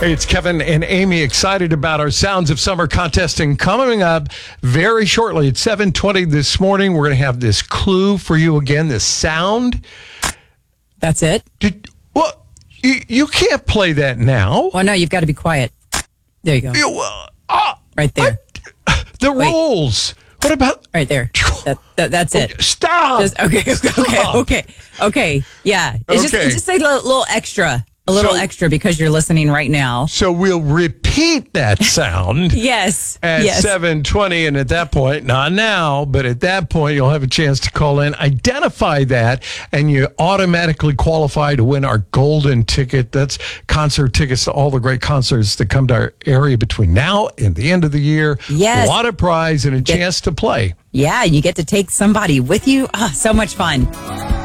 Hey, it's Kevin and Amy, excited about our Sounds of Summer contest, and coming up very shortly at 7:20 this morning, we're going to have this clue for you again, this sound. That's it? You can't play that now. Well, no, you've got to be quiet. There you go. Right there. The rules. What about... Right there. That's it. Stop. Okay. Yeah. It's just a little extra. A little extra because you're listening right now. So we'll repeat that sound. Yes. At 7:20, and at that point, not now, but at that point, you'll have a chance to call in, identify that, and you automatically qualify to win our golden ticket. That's concert tickets to all the great concerts that come to our area between now and the end of the year. Yes. A lot of prize and a chance to play. Yeah, you get to take somebody with you. So much fun.